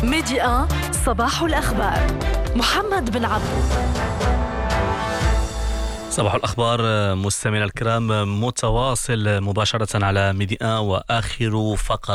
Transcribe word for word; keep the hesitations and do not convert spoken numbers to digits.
ميديا صباح الأخبار. محمد بن عبدو. صباح الأخبار مستمعينا الكرام، متواصل مباشرة على ميديا وآخر فقرات